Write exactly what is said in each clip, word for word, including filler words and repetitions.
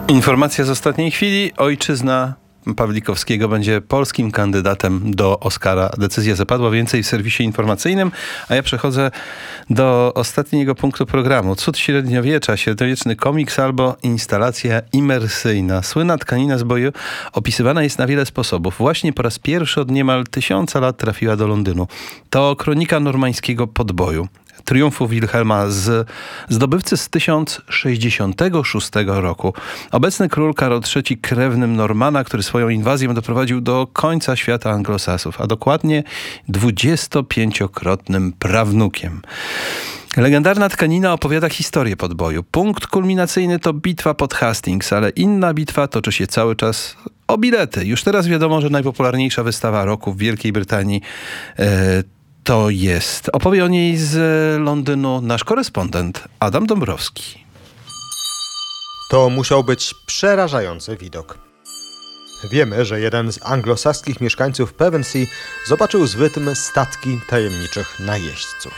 Informacja z ostatniej chwili. Ojczyzna Pawlikowskiego będzie polskim kandydatem do Oscara. Decyzja zapadła, więcej w serwisie informacyjnym, a ja przechodzę do ostatniego punktu programu. Cud średniowiecza, średniowieczny komiks albo instalacja imersyjna. Słynna tkanina z boju opisywana jest na wiele sposobów. Właśnie po raz pierwszy od niemal tysiąca lat trafiła do Londynu. To kronika normańskiego podboju. Triumfu Wilhelma z zdobywcy z tysiąc sześćdziesiątego szóstego roku. Obecny król Karol trzeci krewnym Normana, który swoją inwazją doprowadził do końca świata anglosasów, a dokładnie dwudziestopięciokrotnym prawnukiem. Legendarna tkanina opowiada historię podboju. Punkt kulminacyjny to bitwa pod Hastings, ale inna bitwa toczy się cały czas o bilety. Już teraz wiadomo, że najpopularniejsza wystawa roku w Wielkiej Brytanii e, to jest. Opowie o niej z Londynu nasz korespondent Adam Dąbrowski. To musiał być przerażający widok. Wiemy, że jeden z anglosaskich mieszkańców Pevensey zobaczył z wytm statki tajemniczych najeźdźców.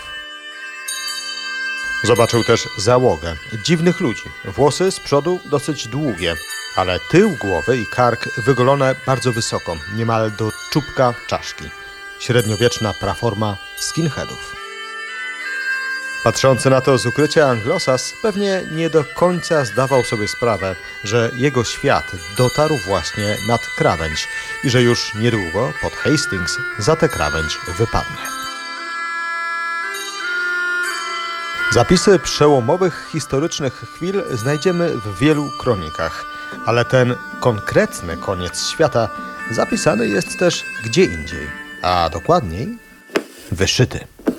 Zobaczył też załogę dziwnych ludzi. Włosy z przodu dosyć długie, ale tył głowy i kark wygolone bardzo wysoko, niemal do czubka czaszki. Średniowieczna praforma skinheadów. Patrzący na to z ukrycia anglosas pewnie nie do końca zdawał sobie sprawę, że jego świat dotarł właśnie nad krawędź i że już niedługo pod Hastings za tę krawędź wypadnie. Zapisy przełomowych historycznych chwil znajdziemy w wielu kronikach, ale ten konkretny koniec świata zapisany jest też gdzie indziej. A dokładniej wyszyty.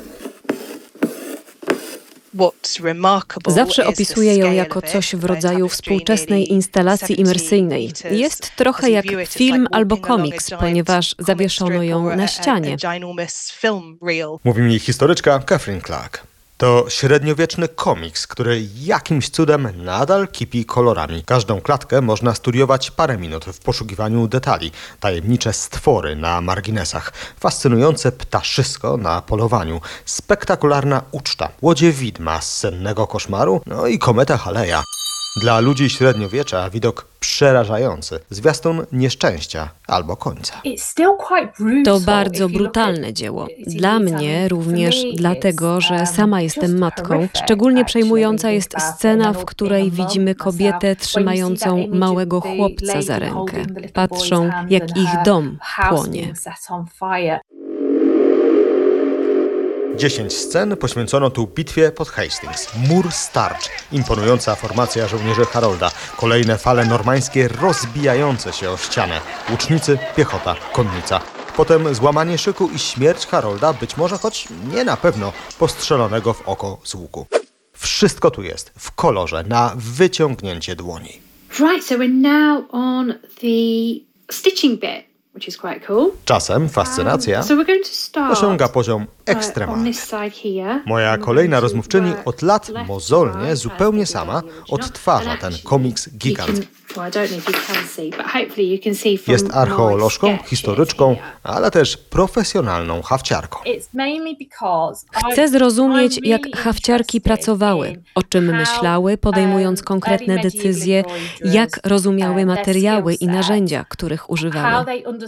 Zawsze opisuję ją jako coś w rodzaju współczesnej instalacji imersyjnej. Jest trochę jak film albo komiks, ponieważ zawieszono ją na ścianie. Mówi mi historyczka Catherine Clark. To średniowieczny komiks, który jakimś cudem nadal kipi kolorami. Każdą klatkę można studiować parę minut w poszukiwaniu detali. Tajemnicze stwory na marginesach, fascynujące ptaszysko na polowaniu, spektakularna uczta, łodzie widma z sennego koszmaru, no i kometa Haleja. Dla ludzi średniowiecza widok przerażający, zwiastun nieszczęścia albo końca. To bardzo brutalne dzieło. Dla mnie również dlatego, że sama jestem matką. Szczególnie przejmująca jest scena, w której widzimy kobietę trzymającą małego chłopca za rękę. Patrzą, jak ich dom płonie. Dziesięć scen poświęcono tu bitwie pod Hastings. Mur starć, imponująca formacja żołnierzy Harolda, kolejne fale normańskie rozbijające się o ścianę, łucznicy, piechota, konnica. Potem złamanie szyku i śmierć Harolda, być może, choć nie na pewno, postrzelonego w oko z łuku. Wszystko tu jest, w kolorze, na wyciągnięcie dłoni. Right, so we're now on the stitching bit. Which is quite cool. Czasem fascynacja um, so we're going to start, osiąga poziom ekstremalny. Moja kolejna rozmówczyni od lat mozolnie, zupełnie sama odtwarza ten komiks gigant. Jest archeolożką, historyczką, ale też profesjonalną hawciarką. Chcę zrozumieć, jak hawciarki pracowały, o czym myślały, podejmując konkretne decyzje, jak rozumiały materiały i narzędzia, których używały.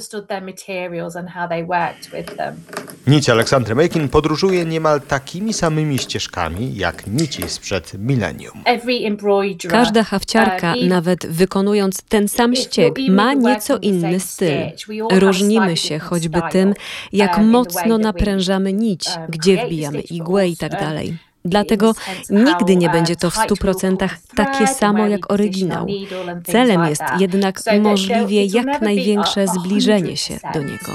Nić Aleksandry Mejkin podróżuje niemal takimi samymi ścieżkami, jak nici sprzed milenium. Każda hawciarka, nawet wykonując ten sam ścieg, ma nieco inny styl. Różnimy się choćby tym, jak mocno naprężamy nić, gdzie wbijamy igłę i tak dalej. Dlatego nigdy nie będzie to w stu procentach takie samo jak oryginał. Celem jest jednak możliwie jak największe zbliżenie się do niego.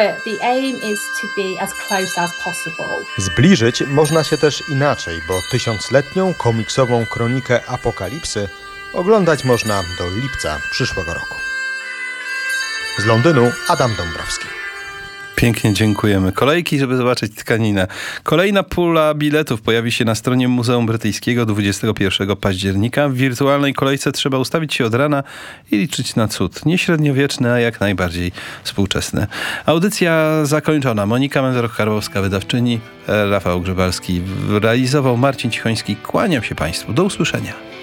Zbliżyć można się też inaczej, bo tysiącletnią komiksową kronikę apokalipsy oglądać można do lipca przyszłego roku. Z Londynu Adam Dąbrowski. Pięknie dziękujemy. Kolejki, żeby zobaczyć tkaninę. Kolejna pula biletów pojawi się na stronie Muzeum Brytyjskiego dwudziestego pierwszego października. W wirtualnej kolejce trzeba ustawić się od rana i liczyć na cud. Nie średniowieczny, a jak najbardziej współczesny. Audycja zakończona. Monika Mędroch-Karłowska, wydawczyni, Rafał Grzebalski realizował, Marcin Cichoński. Kłaniam się Państwu. Do usłyszenia.